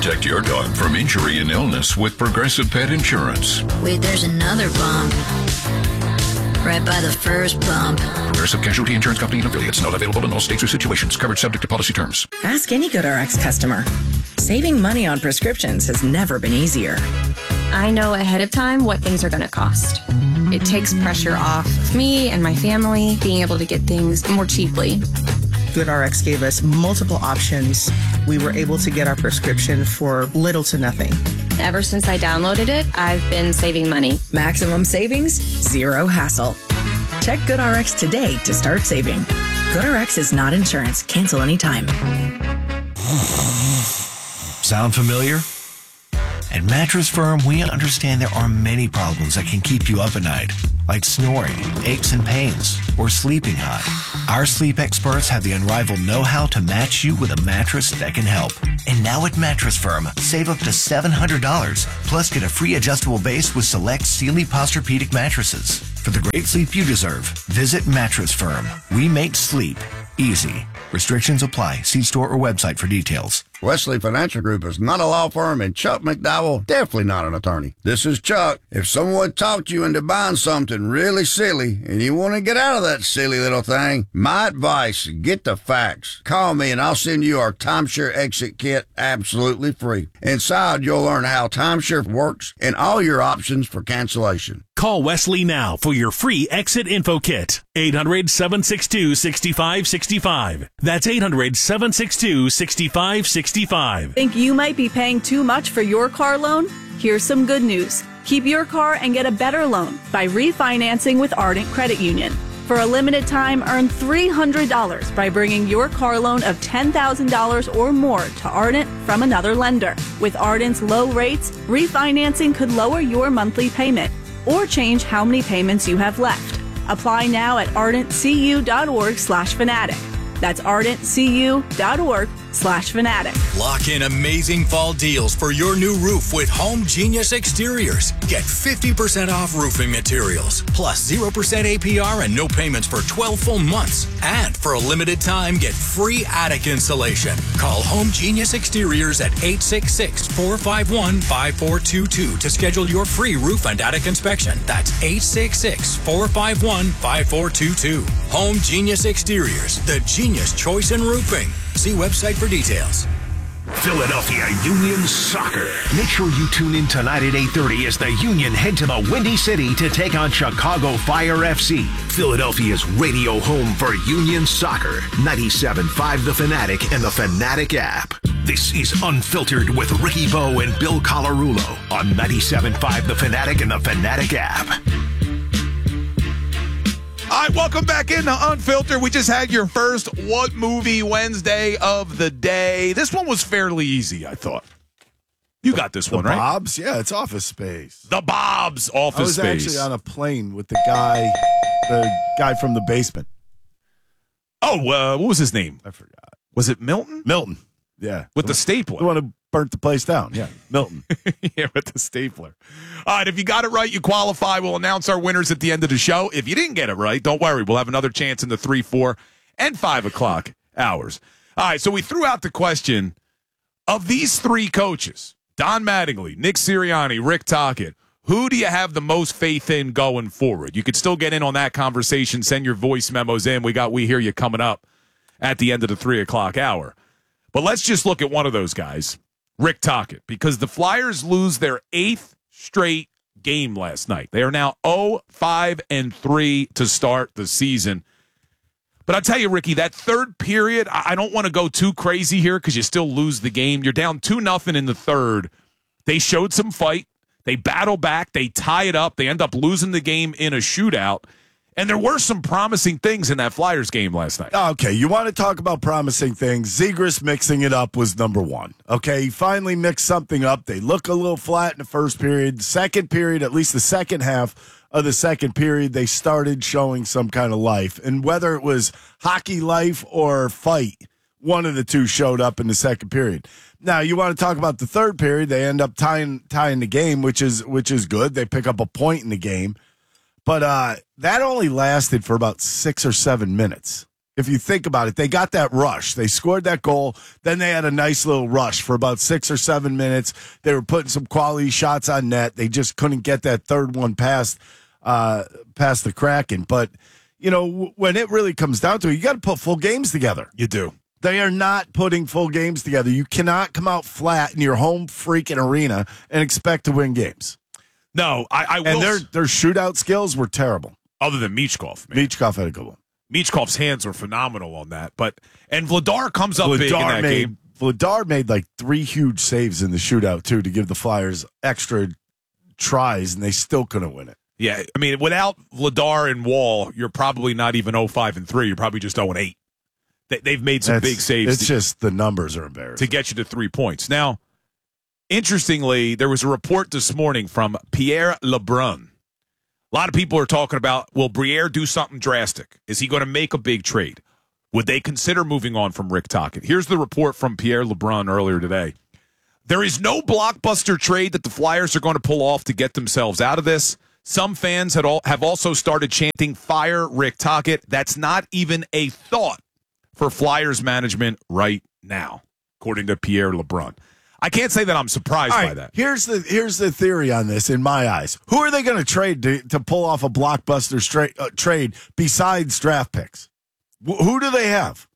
Protect your dog from injury and illness with Progressive Pet Insurance. Wait, there's another bump. Right by the first bump. Progressive Casualty Insurance Company and affiliates. Not available in all states or situations. Coverage subject to policy terms. Ask any GoodRx customer. Saving money on prescriptions has never been easier. I know ahead of time what things are going to cost. It takes pressure off me and my family being able to get things more cheaply. GoodRx gave us multiple options. We were able to get our prescription for little to nothing. Ever since I downloaded it, I've been saving money. Maximum savings, zero hassle. Check GoodRx today to start saving. GoodRx is not insurance. Cancel anytime. Sound familiar? At Mattress Firm, we understand there are many problems that can keep you up at night, like snoring, aches and pains, or sleeping hot. Our sleep experts have the unrivaled know-how to match you with a mattress that can help. And now at Mattress Firm, save up to $700, plus get a free adjustable base with select Sealy Posturepedic mattresses. For the great sleep you deserve, visit Mattress Firm. We make sleep easy. Restrictions apply. See store or website for details. Wesley Financial Group is not a law firm, and Chuck McDowell definitely not an attorney. This is Chuck. If someone talked you into buying something really silly and you want to get out of that silly little thing, my advice, get the facts. Call me and I'll send you our timeshare exit kit absolutely free. Inside, you'll learn how timeshare works and all your options for cancellation. Call Wesley now for your free exit info kit. 800-762-6565. That's 800-762-6565. Think you might be paying too much for your car loan? Here's some good news. Keep your car and get a better loan by refinancing with Ardent Credit Union. For a limited time, earn $300 by bringing your car loan of $10,000 or more to Ardent from another lender. With Ardent's low rates, refinancing could lower your monthly payment or change how many payments you have left. Apply now at ardentcu.org/fanatic. That's ardentcu.org/fanatic. Lock in amazing fall deals for your new roof with Home Genius Exteriors. Get 50% off roofing materials, plus 0% APR and no payments for 12 full months. And for a limited time, get free attic insulation. Call Home Genius Exteriors at 866-451-5422 to schedule your free roof and attic inspection. That's 866-451-5422. Home Genius Exteriors, the genius choice in roofing. See website for details. Philadelphia Union Soccer. Make sure you tune in tonight at 8:30 as the Union head to the Windy City to take on Chicago Fire FC. Philadelphia's radio home for Union Soccer. 97.5 The Fanatic and the Fanatic app. This is Unfiltered with Ricky Bowe and Bill Colarulo on 97.5 The Fanatic and the Fanatic app. All right, welcome back into Unfiltered. We just had your first What Movie Wednesday of the day. This one was fairly easy, I thought. You got this one, right? Bob's? Yeah, it's Office Space. The Bob's Office Space. I was actually on a plane with the guy from The Basement. Oh, what was his name? I forgot. Was it Milton? Milton, yeah. With the stapler. The one who burnt the place down, yeah. Milton. Yeah, with the stapler. All right, if you got it right, you qualify. We'll announce our winners at the end of the show. If you didn't get it right, don't worry. We'll have another chance in the 3, 4, and 5 o'clock hours. All right, so we threw out the question of these three coaches, Don Mattingly, Nick Sirianni, Rick Tocchet, who do you have the most faith in going forward? You could still get in on that conversation. Send your voice memos in. We Hear You coming up at the end of the 3 o'clock hour. But let's just look at one of those guys, Rick Tocchet, because the Flyers lose their 8th straight game last night. They are now 0-5-3 to start the season. But I'll tell you, Ricky, that third period, I don't want to go too crazy here because you still lose the game. You're down 2-0 in the third. They showed some fight. They battle back. They tie it up. They end up losing the game in a shootout. And there were some promising things in that Flyers game last night. Okay, you want to talk about promising things. Zegras mixing it up was number one. Okay, he finally mixed something up. They look a little flat in the first period. Second period, at least the second half of the second period, they started showing some kind of life. And whether it was hockey life or fight, one of the two showed up in the second period. Now, you want to talk about the third period. They end up tying the game, which is good. They pick up a point in the game. But that only lasted for about 6 or 7 minutes. If you think about it, they got that rush. They scored that goal. Then they had a nice little rush for about 6 or 7 minutes. They were putting some quality shots on net. They just couldn't get that third one past the Kraken. But, when it really comes down to it, you got to put full games together. You do. They are not putting full games together. You cannot come out flat in your home freaking arena and expect to win games. No, I will. And their shootout skills were terrible. Other than Michkov, man. Michkov had a good one. Michkov's hands were phenomenal on that. And Vladar comes up big in that game. Vladar made like 3 huge saves in the shootout, too, to give the Flyers extra tries, and they still couldn't win it. Yeah, I mean, without Vladar and Wall, you're probably not even 0-5-3. You're probably just 0-8. They've made some big saves. It's just the numbers are embarrassing. To get you to 3 points. Now, interestingly, there was a report this morning from Pierre Lebrun. A lot of people are talking about, will Briere do something drastic? Is he going to make a big trade? Would they consider moving on from Rick Tocchet? Here's the report from Pierre Lebrun earlier today. There is no blockbuster trade that the Flyers are going to pull off to get themselves out of this. Some fans have also started chanting, fire Rick Tocchet. That's not even a thought for Flyers management right now, according to Pierre Lebrun. I can't say that I'm surprised by that. Here's the theory on this in my eyes. Who are they going to trade to pull off a blockbuster trade besides draft picks? Who do they have?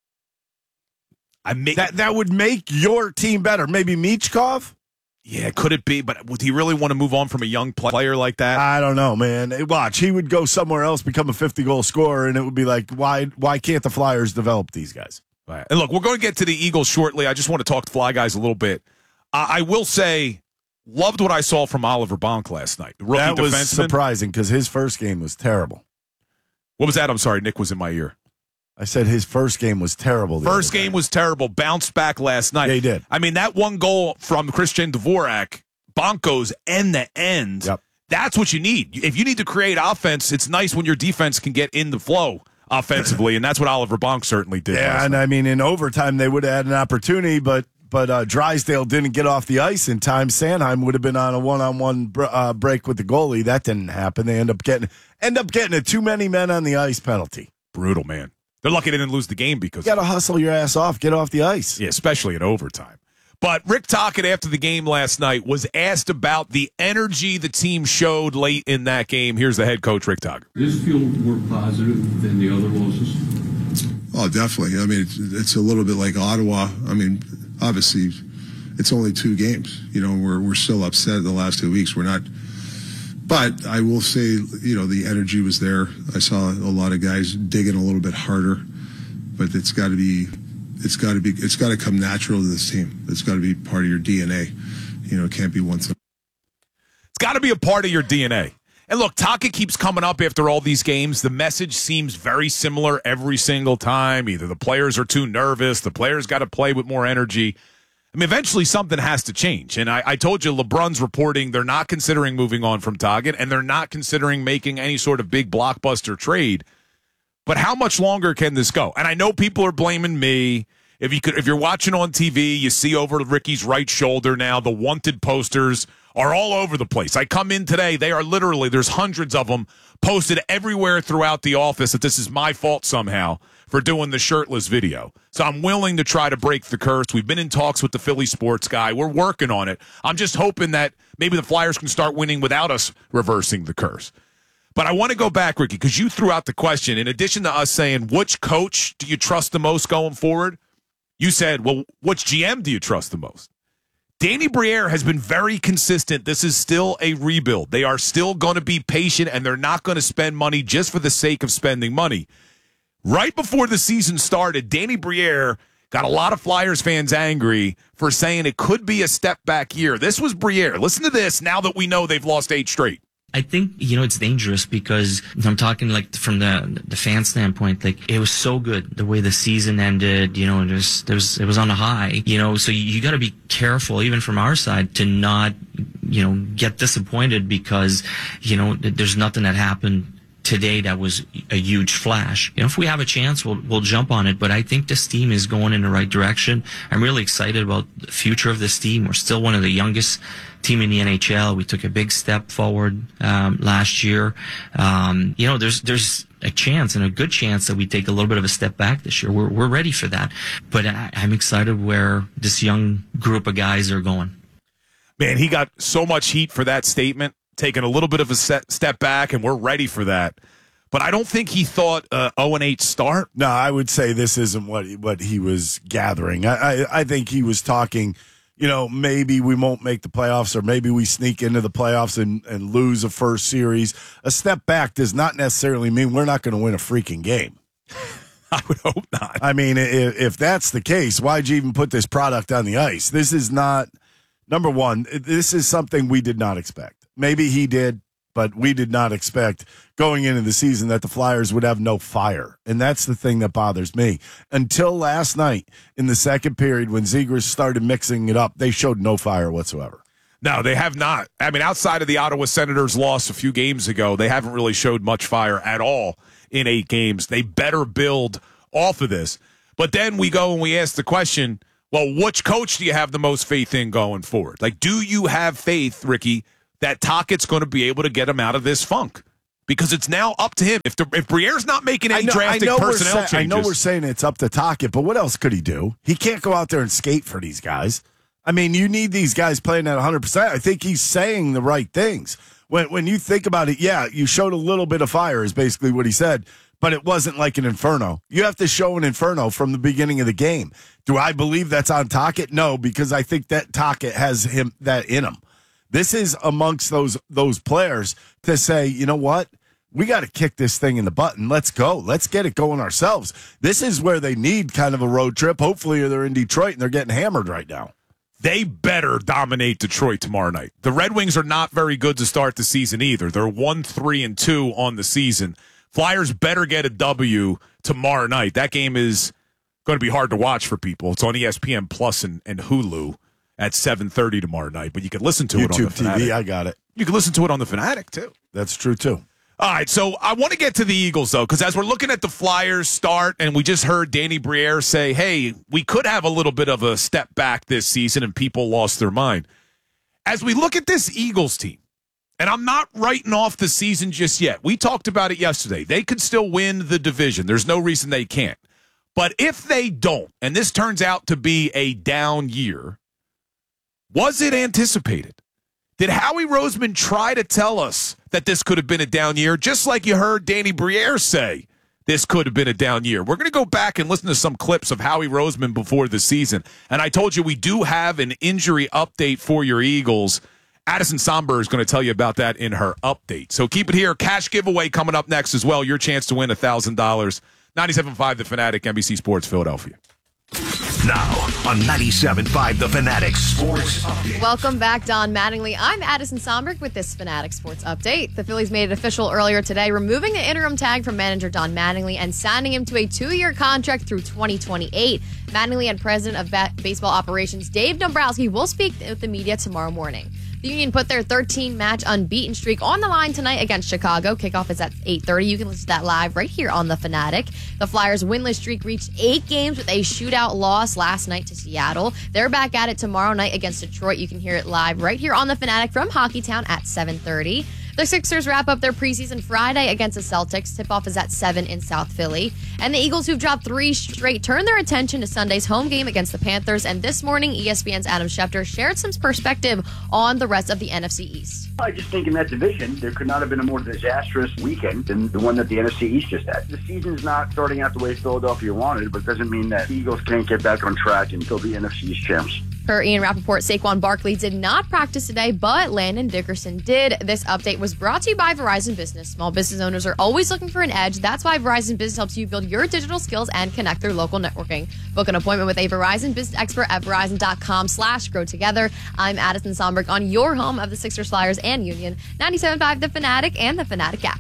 That would make your team better. Maybe Michkov? Yeah, could it be? But would he really want to move on from a young player like that? I don't know, man. Watch, he would go somewhere else, become a 50-goal scorer, and it would be like, why can't the Flyers develop these guys? Right. And look, we're going to get to the Eagles shortly. I just want to talk to Fly Guys a little bit. I will say, loved what I saw from Oliver Bonk last night. That was surprising because his first game was terrible. What was that? I'm sorry, Nick was in my ear. I said his first game was terrible. First game was terrible. Bounced back last night. They did. I mean, that one goal from Christian Dvorak, Bonk goes end to end. Yep. That's what you need. If you need to create offense, it's nice when your defense can get in the flow offensively, and that's what Oliver Bonk certainly did. Yeah, and I mean, in overtime, they would have had an opportunity, but Drysdale didn't get off the ice in time. Sanheim would have been on a one-on-one break with the goalie. That didn't happen. They end up getting a too many men on the ice penalty. Brutal, man. They're lucky they didn't lose the game because you got to hustle your ass off, get off the ice. Yeah, especially in overtime. But Rick Tocchet, after the game last night, was asked about the energy the team showed late in that game. Here's the head coach, Rick Tocchet. Does this feel more positive than the other losses? Oh, definitely. I mean, it's a little bit like Ottawa. I mean, obviously, it's only 2 games. We're still upset the last 2 weeks. We're not. But I will say, the energy was there. I saw a lot of guys digging a little bit harder. But it's got to come natural to this team. It's got to be part of your DNA. It can't be one thing. It's got to be a part of your DNA. And look, Tocchet keeps coming up after all these games. The message seems very similar every single time. Either the players are too nervous, the players got to play with more energy. I mean, eventually something has to change. And I told you, LeBrun's reporting they're not considering moving on from Tocchet, and they're not considering making any sort of big blockbuster trade. But how much longer can this go? And I know people are blaming me. If you're watching on TV, you see over Ricky's right shoulder now, the wanted posters are all over the place. I come in today, they are literally, there's hundreds of them posted everywhere throughout the office that this is my fault somehow for doing the shirtless video. So I'm willing to try to break the curse. We've been in talks with the Philly sports guy. We're working on it. I'm just hoping that maybe the Flyers can start winning without us reversing the curse. But I want to go back, Ricky, because you threw out the question. In addition to us saying, which coach do you trust the most going forward? You said, well, which GM do you trust the most? Danny Briere has been very consistent. This is still a rebuild. They are still going to be patient, and they're not going to spend money just for the sake of spending money. Right before the season started, Danny Briere got a lot of Flyers fans angry for saying it could be a step-back year. This was Briere. Listen to this now that we know they've lost 8 straight. I think, it's dangerous because I'm talking like from the fan standpoint, like it was so good the way the season ended, it was on a high, so you got to be careful even from our side to not, get disappointed because, there's nothing that happened today that was a huge flash. If we have a chance, we'll jump on it. But I think this team is going in the right direction. I'm really excited about the future of this team. We're still one of the youngest team in the NHL. We took a big step forward last year. There's a chance and a good chance that we take a little bit of a step back this year. We're ready for that. But I'm excited where this young group of guys are going. Man, he got so much heat for that statement, taking a little bit of a step back, and we're ready for that. But I don't think he thought 0-8 start. No, I would say this isn't what he was gathering. I think he was talking, maybe we won't make the playoffs, or maybe we sneak into the playoffs and lose a first series. A step back does not necessarily mean we're not going to win a freaking game. I would hope not. I mean, if that's the case, why'd you even put this product on the ice? This is not, number one, this is something we did not expect. Maybe he did, but we did not expect going into the season that the Flyers would have no fire. And that's the thing that bothers me. Until last night in the second period when Zegras started mixing it up, they showed no fire whatsoever. No, they have not. I mean, outside of the Ottawa Senators loss a few games ago, they haven't really showed much fire at all in 8 games. They better build off of this. But then we go and we ask the question, well, which coach do you have the most faith in going forward? Like, do you have faith, Ricky, that Tockett's going to be able to get him out of this funk? Because it's now up to him. If Briere's not making any drastic personnel changes. I know we're saying it's up to Tocchet, but what else could he do? He can't go out there and skate for these guys. I mean, you need these guys playing at 100%. I think he's saying the right things. When you think about it, yeah, you showed a little bit of fire is basically what he said, but it wasn't like an inferno. You have to show an inferno from the beginning of the game. Do I believe that's on Tocchet? No, because I think that Tocchet has that in him. This is amongst those players to say, you know what? We got to kick this thing in the butt and let's go. Let's get it going ourselves. This is where they need kind of a road trip. Hopefully they're in Detroit and they're getting hammered right now. They better dominate Detroit tomorrow night. The Red Wings are not very good to start the season either. They're 1-3-2 on the season. Flyers better get a W tomorrow night. That game is going to be hard to watch for people. It's on ESPN Plus and Hulu at 7:30 tomorrow night, but you can listen to it on the Fanatic. TV, I got it. You can listen to it on the Fanatic, too. That's true, too. All right, so I want to get to the Eagles, though, because as we're looking at the Flyers start, and we just heard Danny Briere say, hey, we could have a little bit of a step back this season, and people lost their mind. As we look at this Eagles team, and I'm not writing off the season just yet. We talked about it yesterday. They could still win the division. There's no reason they can't. But if they don't, and this turns out to be a down year, was it anticipated? Did Howie Roseman try to tell us that this could have been a down year, just like you heard Danny Briere say this could have been a down year? We're going to go back and listen to some clips of Howie Roseman before the season. And I told you we do have an injury update for your Eagles. Addison Somber is going to tell you about that in her update. So keep it here. Cash giveaway coming up next as well. Your chance to win $1,000. 97.5 The Fanatic, NBC Sports Philadelphia. Now on 97.5 The Fanatic Sports Update. Welcome back, Don Mattingly. I'm Addison Somberg with this Fanatic Sports Update. The Phillies made it official earlier today, removing the interim tag from manager Don Mattingly and signing him to a 2-year contract through 2028. Mattingly and president of baseball operations Dave Dombrowski will speak with the media tomorrow morning. The Union put their 13-match unbeaten streak on the line tonight against Chicago. Kickoff is at 8:30. You can listen to that live right here on The Fanatic. The Flyers' winless streak reached 8 games with a shootout loss last night to Seattle. They're back at it tomorrow night against Detroit. You can hear it live right here on The Fanatic from Hockeytown at 7:30. The Sixers wrap up their preseason Friday against the Celtics. Tip-off is at 7 in South Philly. And the Eagles, who've dropped 3 straight, turn their attention to Sunday's home game against the Panthers. And this morning, ESPN's Adam Schefter shared some perspective on the rest of the NFC East. I just think in that division, there could not have been a more disastrous weekend than the one that the NFC East just had. The season's not starting out the way Philadelphia wanted, but it doesn't mean that the Eagles can't get back on track and still be NFC East champs. Per Ian Rappaport, Saquon Barkley did not practice today, but Landon Dickerson did. This update was brought to you by Verizon Business. Small business owners are always looking for an edge. That's why Verizon Business helps you build your digital skills and connect through local networking. Book an appointment with a Verizon Business expert at Verizon.com/growtogether. I'm Addison Somberg on your home of the Sixers, Flyers, and Union. 97.5 The Fanatic and the Fanatic app.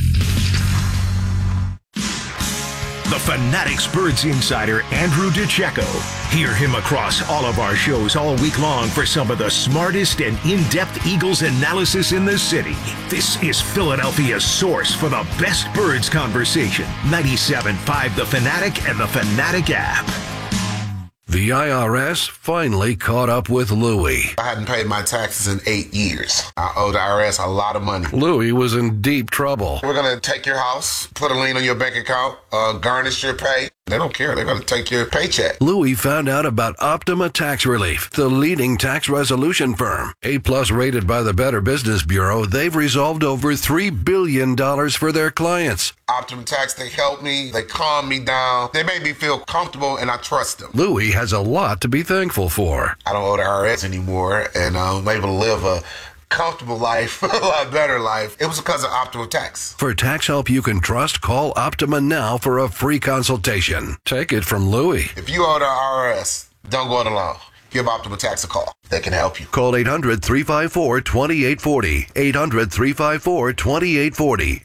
The Fanatics Birds insider, Andrew DiCecco. Hear him across all of our shows all week long for some of the smartest and in-depth Eagles analysis in the city. This is Philadelphia's source for the best birds conversation. 97.5 The Fanatic and the Fanatic app. The IRS finally caught up with Louie. I hadn't paid my taxes in 8 years. I owe the IRS a lot of money. Louie was in deep trouble. We're going to take your house, put a lien on your bank account, garnish your pay. They don't care. They're going to take your paycheck. Louie found out about Optima Tax Relief, the leading tax resolution firm. A-plus rated by the Better Business Bureau, they've resolved over $3 billion for their clients. Optima Tax, they help me. They calm me down. They make me feel comfortable, and I trust them. Louie has a lot to be thankful for. I don't owe the IRS anymore, and I'm able to live a comfortable life, a lot better life. It was because of Optima Tax. For tax help you can trust, call Optima now for a free consultation. Take it from Louie. If you owe the IRS, don't go it alone. Give Optima Tax a call. They can help you. Call 800-354-2840. 800-354-2840.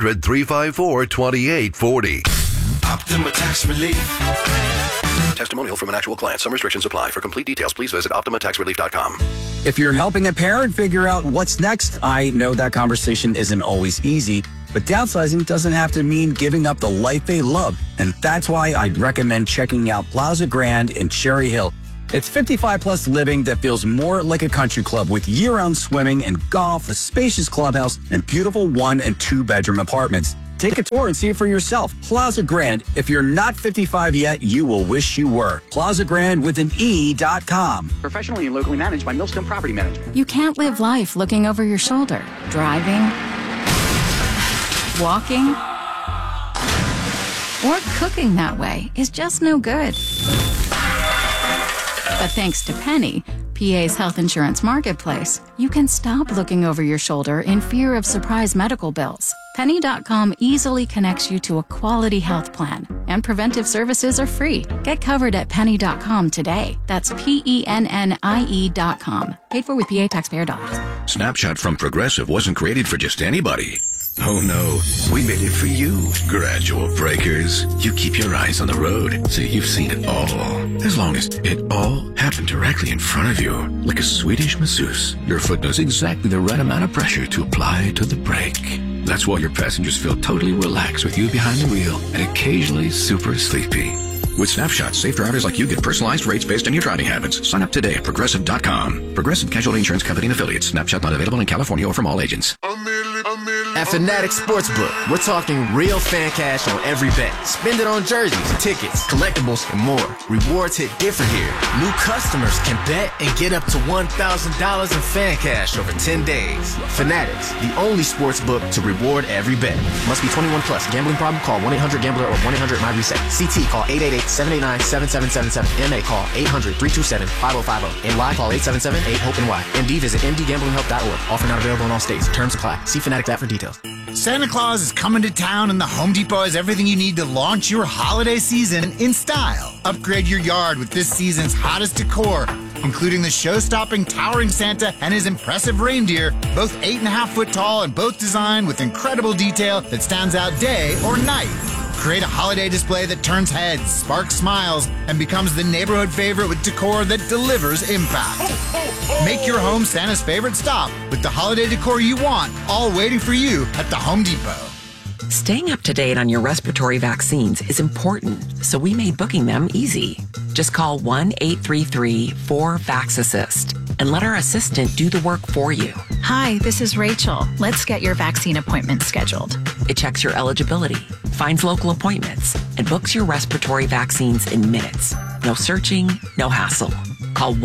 800-354-2840. Optima Tax Relief. Testimonial from an actual client. Some restrictions apply. For complete details, please visit OptimaTaxRelief.com. If you're helping a parent figure out what's next, I know that conversation isn't always easy, but downsizing doesn't have to mean giving up the life they love. And that's why I'd recommend checking out Plaza Grand in Cherry Hill. It's 55-plus living that feels more like a country club with year-round swimming and golf, a spacious clubhouse, and beautiful 1- and 2-bedroom apartments. Take a tour and see it for yourself. Plaza Grand. If you're not 55 yet, you will wish you were. PlazaGrand.com. Professionally and locally managed by Millstone Property Management. You can't live life looking over your shoulder. Driving, walking, or cooking that way is just no good. But thanks to Penny, PA's health insurance marketplace, you can stop looking over your shoulder in fear of surprise medical bills. Penny.com easily connects you to a quality health plan, and preventive services are free. Get covered at Penny.com today. That's PENNIE.com. Paid for with PA taxpayer dollars. Snapshot from Progressive wasn't created for just anybody. Oh no, we made it for you. Gradual breakers. You keep your eyes on the road, so you've seen it all. As long as it all happened directly in front of you, like a Swedish masseuse, your foot knows exactly the right amount of pressure to apply to the brake. That's why your passengers feel totally relaxed with you behind the wheel and occasionally super sleepy. With Snapshot, safe drivers like you get personalized rates based on your driving habits. Sign up today at Progressive.com. Progressive Casualty Insurance Company and Affiliates. Snapshot not available in California or from all agents. At Fanatics Sportsbook, we're talking real fan cash on every bet. Spend it on jerseys, tickets, collectibles, and more. Rewards hit different here. New customers can bet and get up to $1,000 in fan cash over 10 days. Fanatics, the only sportsbook to reward every bet. Must be 21 plus. Gambling problem? Call 1-800-GAMBLER or 1-800-MY-RESET. CT, call 888-789-7777. MA, call 800-327-5050. NY, call 877-8-HOPE-NY. MD, visit mdgamblinghelp.org. Offer not available in all states. Terms apply. See Fanatics app for details. Santa Claus is coming to town, and the Home Depot has everything you need to launch your holiday season in style. Upgrade your yard with this season's hottest decor, including the show-stopping towering Santa and his impressive reindeer, both 8.5 foot tall and both designed with incredible detail that stands out day or night. Create a holiday display that turns heads, sparks smiles, and becomes the neighborhood favorite with decor that delivers impact. Make your home Santa's favorite stop with the holiday decor you want, all waiting for you at the Home Depot. Staying up to date on your respiratory vaccines is important, so we made booking them easy. Just call 1-833-4-VAX-ASSIST and let our assistant do the work for you. Hi, this is Rachel. Let's get your vaccine appointment scheduled. It checks your eligibility, finds local appointments, and books your respiratory vaccines in minutes. No searching, no hassle. Call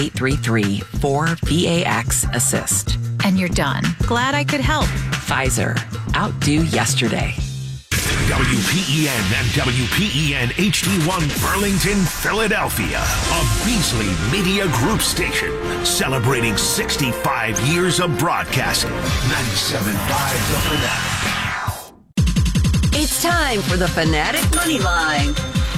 1-833-4-VAX-ASSIST. And you're done. Glad I could help. Pfizer. Outdo yesterday. WPEN and WPEN HD1 Burlington, Philadelphia. A Beasley Media Group station celebrating 65 years of broadcasting. 97.5 The Fanatic. It's time for the Fanatic Money Line.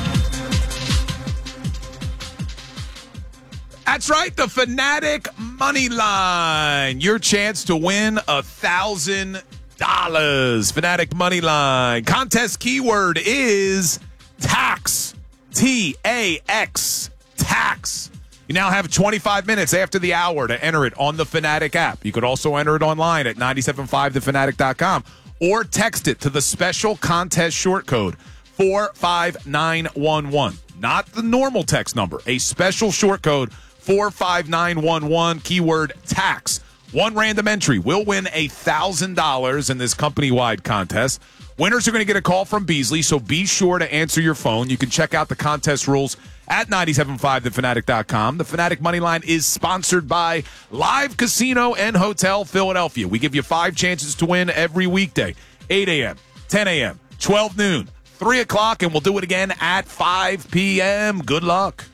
That's right, the Fanatic Money Line. Your chance to win $1,000. Fanatic Money Line. Contest keyword is tax. T-A-X. Tax. You now have 25 minutes after the hour to enter it on the Fanatic app. You could also enter it online at 975thefanatic.com or text it to the special contest short code 45911. Not the normal text number, a special short code 45911, keyword tax. One random entry will win $1,000 in this company-wide contest. Winners are going to get a call from Beasley, so be sure to answer your phone. You can check out the contest rules at 975thefanatic.com. The Fanatic Moneyline is sponsored by Live Casino and Hotel Philadelphia. We give you 5 chances to win every weekday, 8 a.m., 10 a.m., 12 noon, 3 o'clock, and we'll do it again at 5 p.m. Good luck.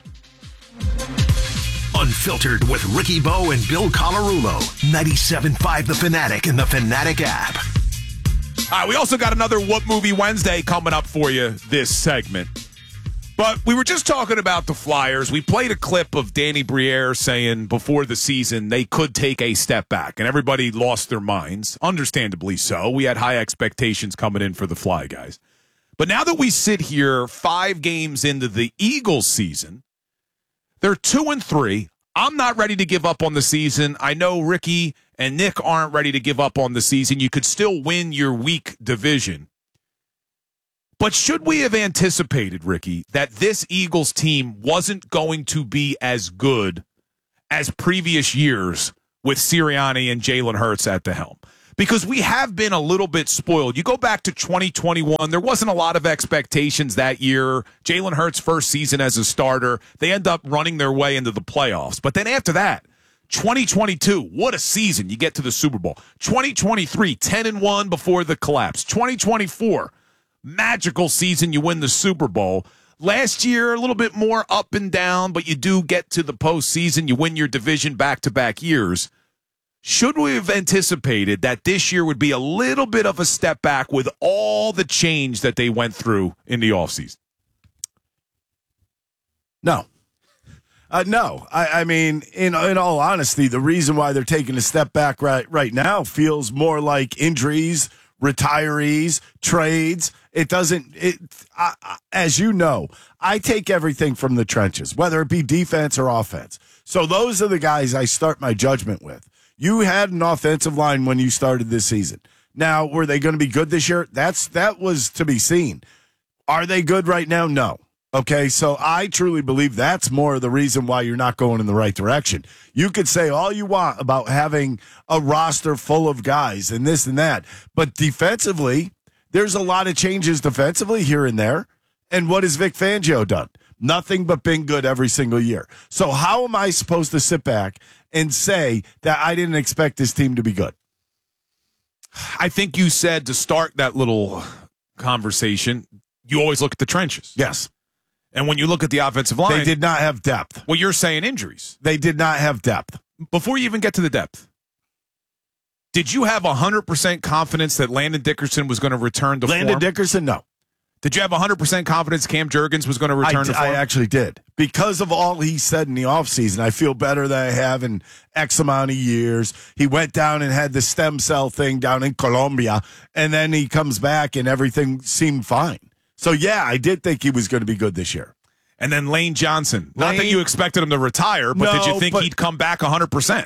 Unfiltered with Ricky Bo and Bill Colarulo. 97.5 The Fanatic and the Fanatic app. All right, we also got another What Movie Wednesday coming up for you this segment. But we were just talking about the Flyers. We played a clip of Danny Briere saying before the season they could take a step back, and everybody lost their minds, understandably so. We had high expectations coming in for the Fly guys. But now that we sit here 5 games into the Eagles season, they're 2-3. I'm not ready to give up on the season. I know Ricky and Nick aren't ready to give up on the season. You could still win your weak division. But should we have anticipated, Ricky, that this Eagles team wasn't going to be as good as previous years with Sirianni and Jalen Hurts at the helm? Because we have been a little bit spoiled. You go back to 2021, there wasn't a lot of expectations that year. Jalen Hurts' first season as a starter, they end up running their way into the playoffs. But then after that, 2022, what a season. You get to the Super Bowl. 2023, 10-1 before the collapse. 2024, magical season. You win the Super Bowl. Last year, a little bit more up and down, but you do get to the postseason. You win your division back-to-back years. Should we have anticipated that this year would be a little bit of a step back with all the change that they went through in the offseason? No. No. I mean, in all honesty, the reason why they're taking a step back right now feels more like injuries, retirees, trades. It doesn't, as you know, I take everything from the trenches, whether it be defense or offense. So those are the guys I start my judgment with. You had an offensive line when you started this season. Now, were they going to be good this year? That was to be seen. Are they good right now? No. Okay, so I truly believe that's more of the reason why you're not going in the right direction. You could say all you want about having a roster full of guys and this and that, but defensively, there's a lot of changes defensively here and there. And what has Vic Fangio done? Nothing but been good every single year. So how am I supposed to sit back and say that I didn't expect this team to be good? I think you said to start that little conversation, you always look at the trenches. Yes. And when you look at the offensive line, they did not have depth. Well, you're saying injuries. They did not have depth. Before you even get to the depth, did you have 100% confidence that Landon Dickerson was going to return to form? Landon Dickerson, no. Did you have 100% confidence Cam Jurgens was going to return to form? I actually did. Because of all he said in the offseason, I feel better than I have in X amount of years. He went down and had the stem cell thing down in Colombia, and then he comes back and everything seemed fine. So, yeah, I did think he was going to be good this year. And then Lane Johnson. Not that you expected him to retire, but did you think he'd come back 100%?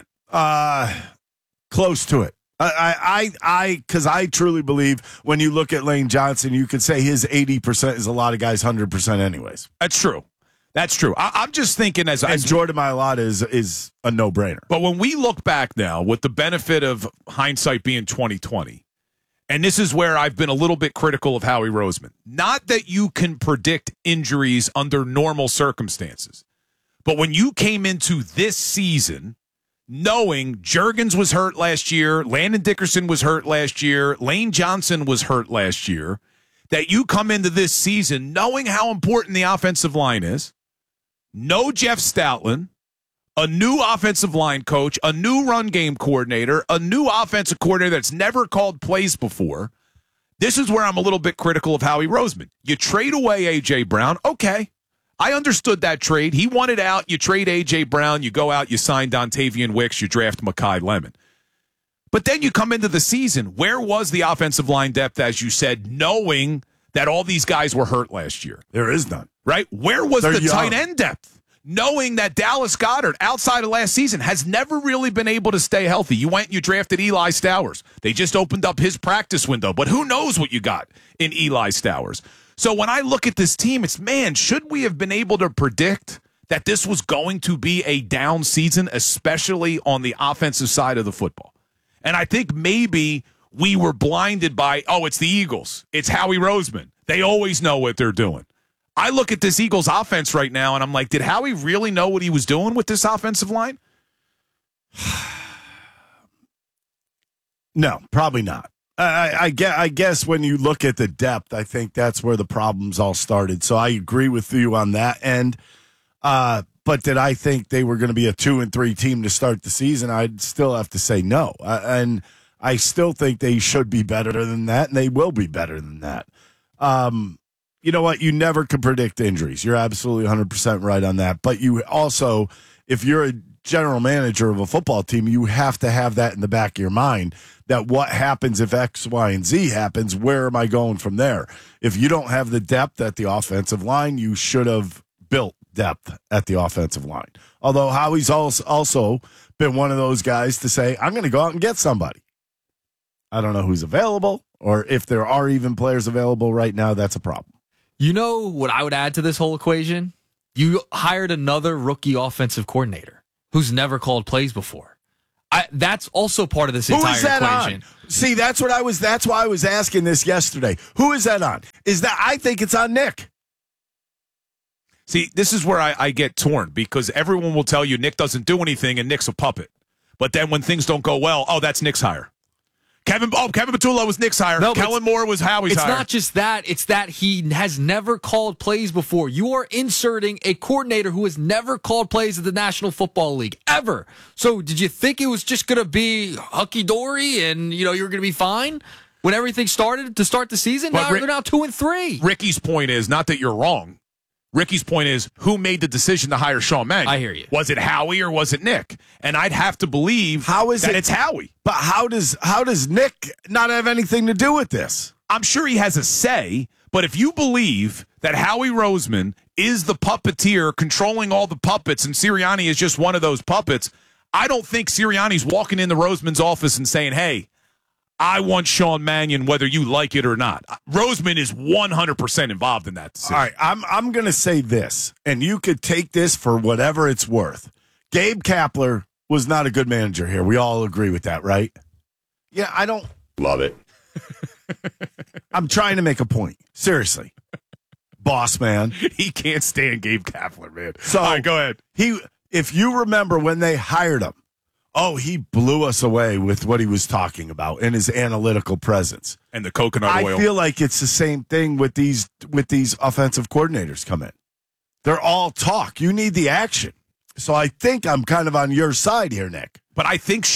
Close to it. Because I truly believe when you look at Lane Johnson, you could say his 80% is a lot of guys' 100% anyways. That's true. That's true. I'm just thinking as Jordan Mailata is a no-brainer. But when we look back now, with the benefit of hindsight being 2020, and this is where I've been a little bit critical of Howie Roseman. Not that you can predict injuries under normal circumstances, but when you came into this season knowing Jurgens was hurt last year, Landon Dickerson was hurt last year, Lane Johnson was hurt last year, that you come into this season knowing how important the offensive line is, no Jeff Stoutland, a new offensive line coach, a new run game coordinator, a new offensive coordinator that's never called plays before. This is where I'm a little bit critical of Howie Roseman. You trade away A.J. Brown, okay. I understood that trade. He wanted out. You trade A.J. Brown. You go out. You sign Dontavian Wicks. You draft Mekhi Lemon. But then you come into the season. Where was the offensive line depth, as you said, knowing that all these guys were hurt last year? There is none. Right? Where was the tight end depth? Knowing that Dallas Goedert, outside of last season, has never really been able to stay healthy. You went and you drafted Eli Stowers. They just opened up his practice window. But who knows what you got in Eli Stowers? So when I look at this team, it's, man, should we have been able to predict that this was going to be a down season, especially on the offensive side of the football? And I think maybe we were blinded by, it's the Eagles. It's Howie Roseman. They always know what they're doing. I look at this Eagles offense right now, and I'm like, did Howie really know what he was doing with this offensive line? No, probably not. I guess when you look at the depth, I think that's where the problems all started. So I agree with you on that end. But did I think they were going to be a 2-3 team to start the season? I'd still have to say no. And I still think they should be better than that, and they will be better than that. You know what? You never can predict injuries. You're absolutely 100% right on that. But you also, if you're a general manager of a football team, you have to have that in the back of your mind, that what happens if X, Y, and Z happens, where am I going from there? If you don't have the depth at the offensive line, you should have built depth at the offensive line. Although Howie's also been one of those guys to say, I'm going to go out and get somebody. I don't know who's available, or if there are even players available right now, that's a problem. You know what I would add to this whole equation? You hired another rookie offensive coordinator who's never called plays before. That's also part of this entire Who is that equation. On? See, that's why I was asking this yesterday. Who is that on? I think it's on Nick. See, this is where I get torn, because everyone will tell you Nick doesn't do anything and Nick's a puppet. But then when things don't go well, that's Nick's hire. Kevin Patullo was Nick's hire. Kellen Moore was Howie's hire. It's not just that. It's that he has never called plays before. You are inserting a coordinator who has never called plays at the National Football League, ever. So did you think it was just going to be hunky-dory and, you were going to be fine when everything started to start the season? Now they're now 2-3. Ricky's point is, not that you're wrong, Ricky's point is, who made the decision to hire Sean Mannion? I hear you. Was it Howie or was it Nick? And I'd have to believe it's Howie. But how does Nick not have anything to do with this? I'm sure he has a say, but if you believe that Howie Roseman is the puppeteer controlling all the puppets and Sirianni is just one of those puppets, I don't think Sirianni's walking into Roseman's office and saying, hey, I want Sean Mannion whether you like it or not. Roseman is 100% involved in that decision. All right, I'm going to say this, and you could take this for whatever it's worth. Gabe Kapler was not a good manager here. We all agree with that, right? Yeah, I don't love it. I'm trying to make a point. Seriously. Boss man. He can't stand Gabe Kapler, man. So, all right, go ahead. If you remember when they hired him, he blew us away with what he was talking about and his analytical presence. And the coconut oil. I feel like it's the same thing with these offensive coordinators come in. They're all talk. You need the action. So I think I'm kind of on your side here, Nick. But I think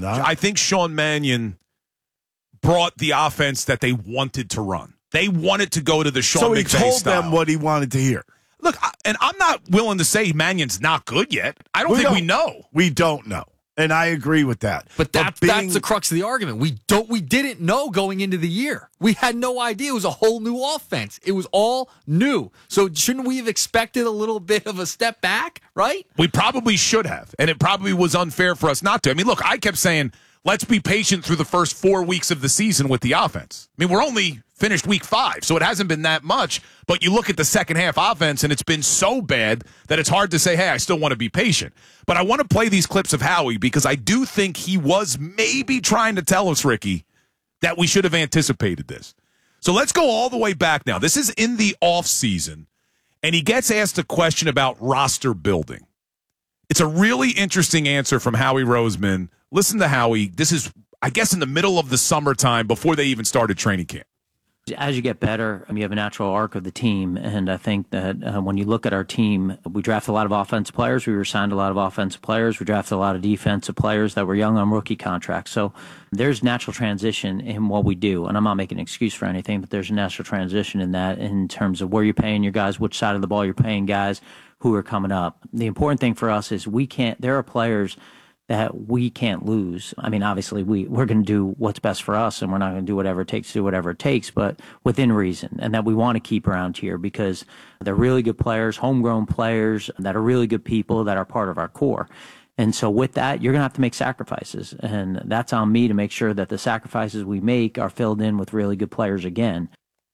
Sean Mannion brought the offense that they wanted to run. They wanted to go to the Sean McVay style. So he told them what he wanted to hear. Look, and I'm not willing to say Mannion's not good yet. I don't think we know. We don't know. And I agree with that. But that's the crux of the argument. We didn't know going into the year. We had no idea. It was a whole new offense. It was all new. So shouldn't we have expected a little bit of a step back, right? We probably should have. And it probably was unfair for us not to. I mean, look, I kept saying, let's be patient through the first 4 weeks of the season with the offense. I mean, we're only finished week 5, so it hasn't been that much. But you look at the second half offense, and it's been so bad that it's hard to say, hey, I still want to be patient. But I want to play these clips of Howie because I do think he was maybe trying to tell us, Ricky, that we should have anticipated this. So let's go all the way back now. This is in the offseason, and he gets asked a question about roster building. It's a really interesting answer from Howie Roseman. Listen to Howie. This is, I guess, in the middle of the summertime before they even started training camp. As you get better, you have a natural arc of the team, and I think that when you look at our team, we drafted a lot of offensive players. We signed a lot of offensive players. We drafted a lot of defensive players that were young on rookie contracts. So there's natural transition in what we do, and I'm not making an excuse for anything, but there's a natural transition in that in terms of where you're paying your guys, which side of the ball you're paying guys who are coming up. The important thing for us is there are players that we can't lose. I mean, obviously, we're going to do what's best for us, and we're not going to do whatever it takes to do whatever it takes, but within reason, and that we want to keep around here because they're really good players, homegrown players that are really good people that are part of our core. And so with that, you're going to have to make sacrifices, and that's on me to make sure that the sacrifices we make are filled in with really good players again.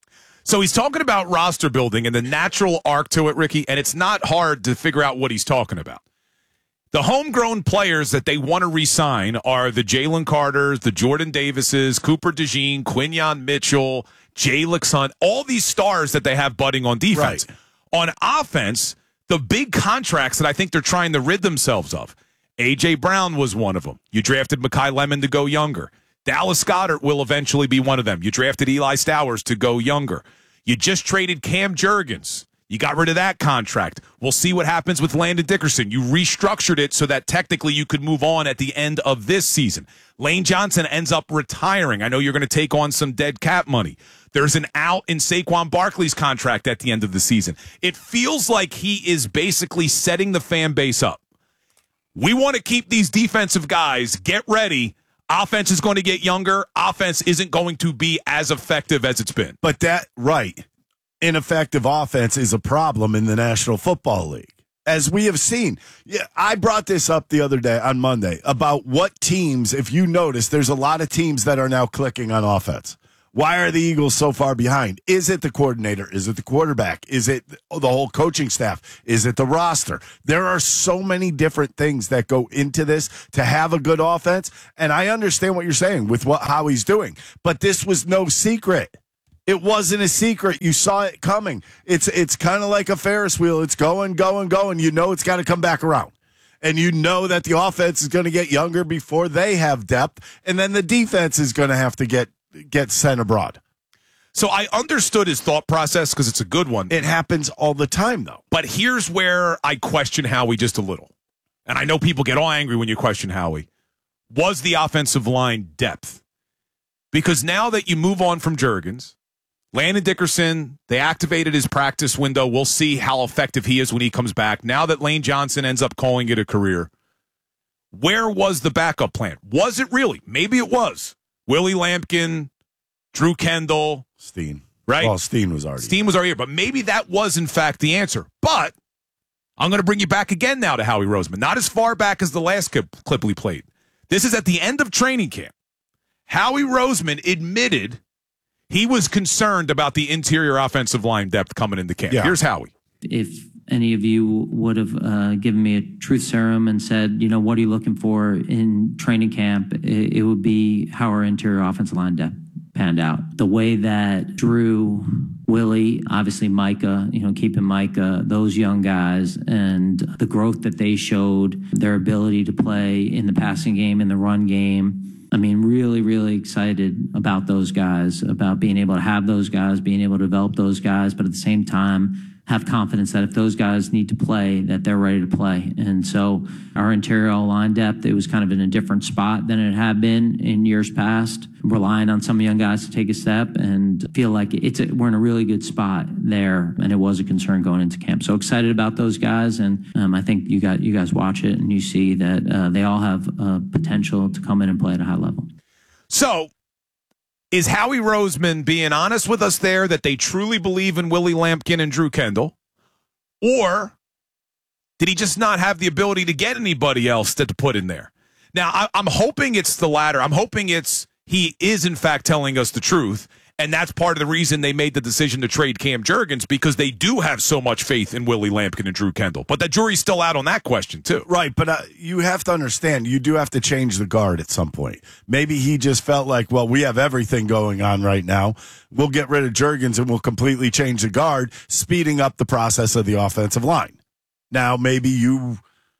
So he's talking about roster building and the natural arc to it, Ricky, and it's not hard to figure out what he's talking about. The homegrown players that they want to re-sign are the Jalen Carters, the Jordan Davises, Cooper DeJean, Quinyon Mitchell, Jalen Hunt, all these stars that they have budding on defense. Right. On offense, the big contracts that I think they're trying to rid themselves of. A.J. Brown was one of them. You drafted Mekhi Lemon to go younger. Dallas Goedert will eventually be one of them. You drafted Eli Stowers to go younger. You just traded Cam Jurgens. You got rid of that contract. We'll see what happens with Landon Dickerson. You restructured it so that technically you could move on at the end of this season. Lane Johnson ends up retiring. I know you're going to take on some dead cap money. There's an out in Saquon Barkley's contract at the end of the season. It feels like he is basically setting the fan base up. We want to keep these defensive guys. Get ready. Offense is going to get younger. Offense isn't going to be as effective as it's been. But ineffective offense is a problem in the National Football League, as we have seen. Yeah, I brought this up the other day on Monday about what teams, if you notice, there's a lot of teams that are now clicking on offense. Why are the Eagles so far behind? Is it the coordinator? Is it the quarterback? Is it the whole coaching staff? Is it the roster? There are so many different things that go into this to have a good offense. And I understand what you're saying with how he's doing. But this was no secret. It wasn't a secret. You saw it coming. It's kind of like a Ferris wheel. It's going. You know it's got to come back around. And you know that the offense is going to get younger before they have depth. And then the defense is going to have to get sent abroad. So I understood his thought process because it's a good one. It happens all the time, though. But here's where I question Howie just a little. And I know people get all angry when you question Howie. Was the offensive line depth? Because now that you move on from Jurgens, Landon Dickerson, they activated his practice window. We'll see how effective he is when he comes back. Now that Lane Johnson ends up calling it a career, where was the backup plan? Was it really? Maybe it was. Willie Lampkin, Drew Kendall. Steen. Right? Well, Steen was already here. But maybe that was, in fact, the answer. But I'm going to bring you back again now to Howie Roseman. Not as far back as the last clip we played. This is at the end of training camp. Howie Roseman admitted he was concerned about the interior offensive line depth coming into camp. Yeah. Here's Howie. If any of you would have given me a truth serum and said, what are you looking for in training camp, it would be how our interior offensive line depth panned out. The way that Drew, Willie, obviously Micah, keeping Micah, those young guys, and the growth that they showed, their ability to play in the passing game, in the run game. I mean, really, really excited about those guys, about being able to have those guys, being able to develop those guys, but at the same time, have confidence that if those guys need to play, that they're ready to play. And so our interior line depth, it was kind of in a different spot than it had been in years past, relying on some young guys to take a step, and feel like we're in a really good spot there, and it was a concern going into camp. So excited about those guys, and I think you guys watch it and you see that they all have potential to come in and play at a high level. So is Howie Roseman being honest with us there that they truly believe in Willie Lampkin and Drew Kendall? Or did he just not have the ability to get anybody else to put in there? Now, I'm hoping it's the latter. I'm hoping he is, in fact, telling us the truth. And that's part of the reason they made the decision to trade Cam Jurgens, because they do have so much faith in Willie Lampkin and Drew Kendall. But the jury's still out on that question, too. Right, but you have to understand, you do have to change the guard at some point. Maybe he just felt like, well, we have everything going on right now. We'll get rid of Jurgens and we'll completely change the guard, speeding up the process of the offensive line. Now, maybe you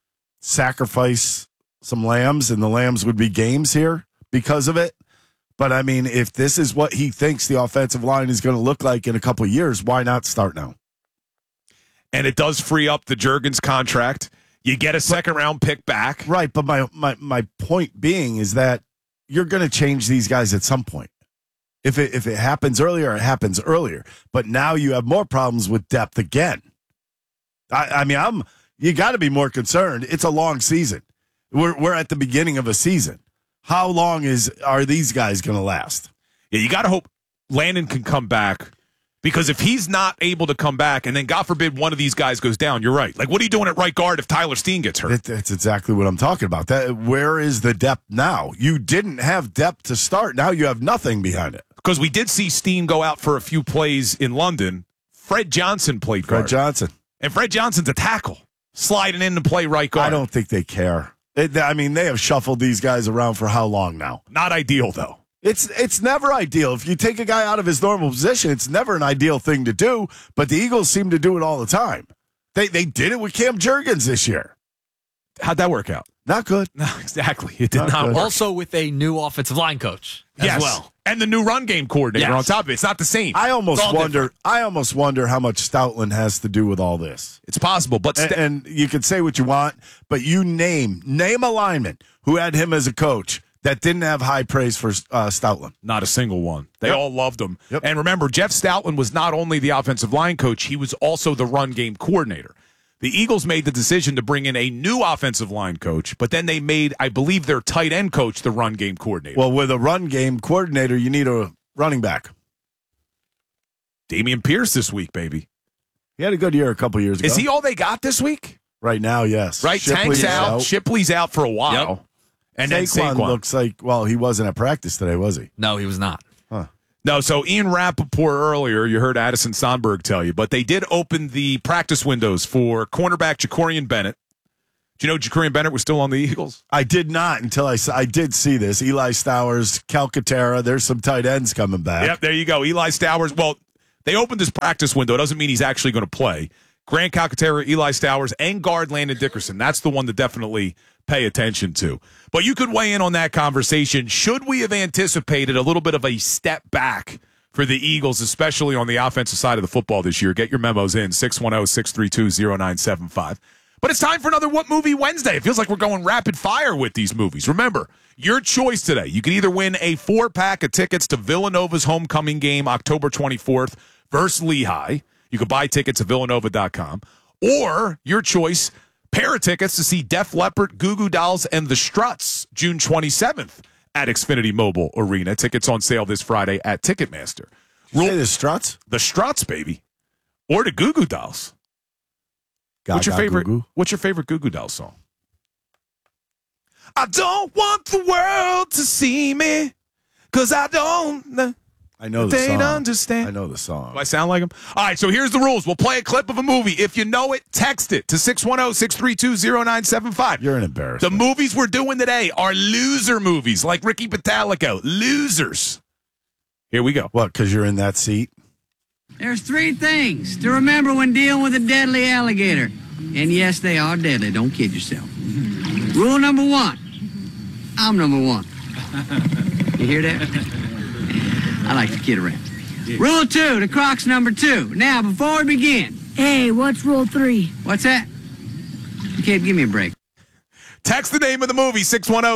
sacrifice some lambs, and the lambs would be games here because of it. But, I mean, if this is what he thinks the offensive line is going to look like in a couple of years, why not start now? And it does free up the Jurgens contract. You get a second-round pick back. Right, but my point being is that you're going to change these guys at some point. If it happens earlier, it happens earlier. But now you have more problems with depth again. You got to be more concerned. It's a long season. We're at the beginning of a season. How long are these guys going to last? Yeah, you got to hope Landon can come back, because if he's not able to come back, and then God forbid one of these guys goes down, you're right. Like, what are you doing at right guard if Tyler Steen gets hurt? That's exactly what I'm talking about. Where is the depth now? You didn't have depth to start. Now you have nothing behind it. Because we did see Steen go out for a few plays in London. Fred Johnson played guard. Fred Johnson. And Fred Johnson's a tackle, sliding in to play right guard. I don't think they care. They have shuffled these guys around for how long now? Not ideal, though. It's never ideal. If you take a guy out of his normal position, it's never an ideal thing to do, but the Eagles seem to do it all the time. They did it with Cam Jurgens this year. How'd that work out? Not good. No, exactly. It did not work. Also with a new offensive line coach as well. And the new run game coordinator on top of it. It's not the same. I almost wonder how much Stoutland has to do with all this. It's possible, but and you can say what you want, but you name a lineman who had him as a coach that didn't have high praise for Stoutland. Not a single one. They all loved him. Yep. And remember, Jeff Stoutland was not only the offensive line coach, he was also the run game coordinator. The Eagles made the decision to bring in a new offensive line coach, but then they made, I believe, their tight end coach the run game coordinator. Well, with a run game coordinator, you need a running back. Dameon Pierce this week, baby. He had a good year a couple years ago. Is he all they got this week? Right now, yes. Right, Tank's out. Shipley's out for a while. Yep. And then Saquon looks like, he wasn't at practice today, was he? No, he was not. Huh. No, so Ian Rappaport earlier, you heard Addison Sonberg tell you, but they did open the practice windows for cornerback Jacorian Bennett. Do you know Jacorian Bennett was still on the Eagles? I did not until I did see this. Eli Stowers, Calcaterra, there's some tight ends coming back. Yep, there you go. Eli Stowers. Well, they opened this practice window. It doesn't mean he's actually going to play. Grant Calcaterra, Eli Stowers, and guard Landon Dickerson. That's the one to definitely pay attention to. But you could weigh in on that conversation. Should we have anticipated a little bit of a step back for the Eagles, especially on the offensive side of the football this year? Get your memos in, 610-632-0975. But it's time for another What Movie Wednesday. It feels like we're going rapid fire with these movies. Remember, your choice today. You can either win a 4-pack of tickets to Villanova's homecoming game October 24th versus Lehigh. You can buy tickets at villanova.com. Or your choice, pair of tickets to see Def Leppard, Goo Goo Dolls, and The Struts June 27th at Xfinity Mobile Arena. Tickets on sale this Friday at Ticketmaster. Say The Struts? The Struts, baby. Or the Goo Goo Dolls. What's your favorite Goo Goo Dolls song? I don't want the world to see me, because I don't. I know the They'd song. understand. I know the song. Do I sound like him? All right, so here's the rules. We'll play a clip of a movie. If you know it, text it to 610-632-0975. You're an embarrassment. The movies we're doing today are loser movies, like Ricky Pitalico. Losers. Here we go. What, because you're in that seat? There's 3 things to remember when dealing with a deadly alligator. And yes, they are deadly. Don't kid yourself. Rule number 1. I'm number 1. You hear that? I like to kid around. Rule 2, the Croc's number 2. Now, before we begin. Hey, what's rule 3? What's that? Kid, give me a break. Text the name of the movie,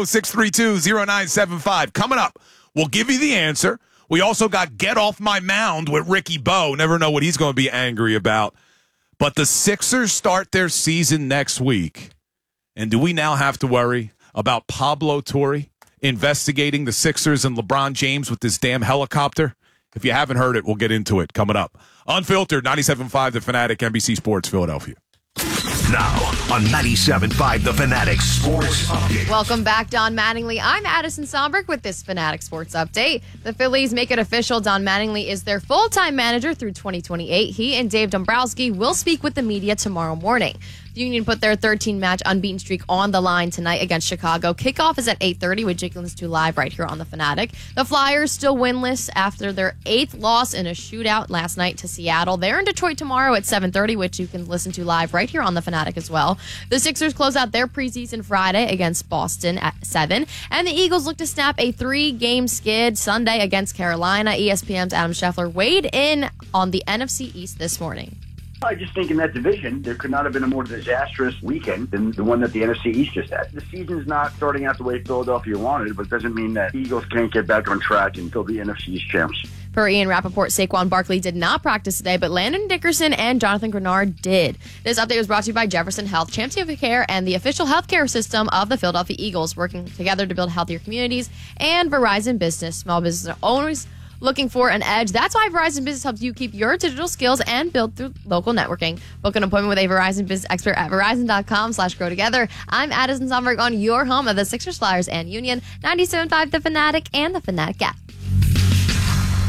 610-632-0975. Coming up, we'll give you the answer. We also got Get Off My Mound with Ricky Bowe. Never know what he's going to be angry about. But the Sixers start their season next week. And do we now have to worry about Pablo Torre investigating the Sixers and LeBron James with this damn helicopter? If you haven't heard it, we'll get into it coming up. Unfiltered, 97.5 The Fanatic, NBC Sports, Philadelphia. Now on 97.5 The Fanatic Sports Update. Welcome back, Don Mattingly. I'm Addison Sombrick with this Fanatic Sports Update. The Phillies make it official. Don Mattingly is their full-time manager through 2028. He and Dave Dombrowski will speak with the media tomorrow morning. The Union put their 13-match unbeaten streak on the line tonight against Chicago. Kickoff is at 8:30 with Jiggins 2 live right here on The Fanatic. The Flyers still winless after their 8th loss in a shootout last night to Seattle. They're in Detroit tomorrow at 7:30, which you can listen to live right here on The Fanatic as well. The Sixers close out their preseason Friday against Boston at 7. And the Eagles look to snap a 3-game skid Sunday against Carolina. ESPN's Adam Scheffler weighed in on the NFC East this morning. I just think in that division, there could not have been a more disastrous weekend than the one that the NFC East just had. The season's not starting out the way Philadelphia wanted, but it doesn't mean that Eagles can't get back on track until the NFC East champs. Per Ian Rappaport, Saquon Barkley did not practice today, but Landon Dickerson and Jonathan Grenard did. This update was brought to you by Jefferson Health, Champs of Care, and the official healthcare system of the Philadelphia Eagles, working together to build healthier communities, and Verizon Business. Small business owners looking for an edge. That's why Verizon Business helps you keep your digital skills and build through local networking. Book an appointment with a Verizon Business expert at Verizon.com/grow together. I'm Addison Somberg on your home of the Sixers, Flyers, and Union. 97.5 The Fanatic and The Fanatic app.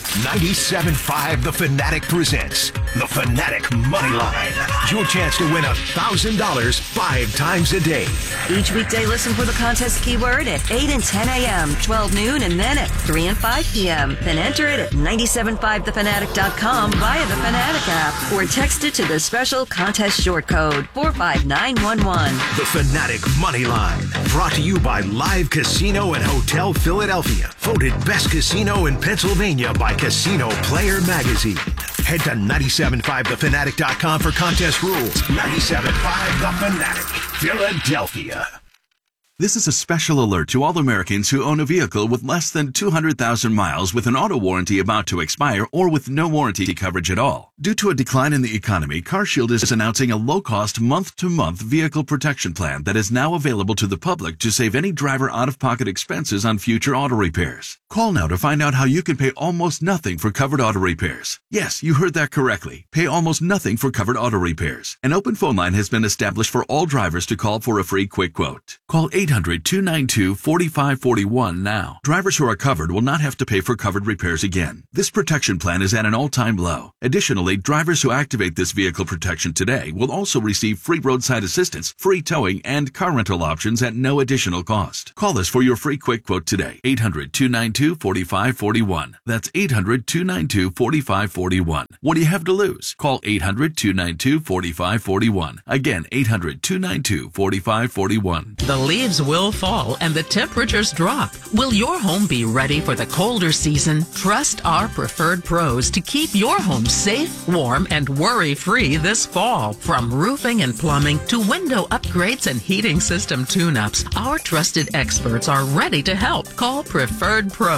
97.5 The Fanatic presents The Fanatic Money Line. Your chance to win $1,000 5 times a day. Each weekday, listen for the contest keyword at 8 and 10 a.m., 12 noon, and then at 3 and 5 p.m. Then enter it at 975thefanatic.com via the Fanatic app or text it to the special contest short code 45911. The Fanatic Money Line. Brought to you by Live Casino and Hotel Philadelphia. Voted best casino in Pennsylvania by Casino Player Magazine. Head to 975thefanatic.com for contest rules. 97.5 The Fanatic, Philadelphia. This is a special alert to all Americans who own a vehicle with less than 200,000 miles with an auto warranty about to expire or with no warranty coverage at all. Due to a decline in the economy, CarShield is announcing a low-cost month-to-month vehicle protection plan that is now available to the public to save any driver out-of-pocket expenses on future auto repairs. Call now to find out how you can pay almost nothing for covered auto repairs. Yes, you heard that correctly. Pay almost nothing for covered auto repairs. An open phone line has been established for all drivers to call for a free quick quote. Call 800-292-4541 now. Drivers who are covered will not have to pay for covered repairs again. This protection plan is at an all-time low. Additionally, drivers who activate this vehicle protection today will also receive free roadside assistance, free towing, and car rental options at no additional cost. Call us for your free quick quote today. 800-292-4541. That's 800-292-4541. What do you have to lose? Call 800-292-4541. Again, 800-292-4541. The leaves will fall and the temperatures drop. Will your home be ready for the colder season? Trust our preferred pros to keep your home safe, warm, and worry-free this fall. From roofing and plumbing to window upgrades and heating system tune-ups, our trusted experts are ready to help. Call Preferred Pros.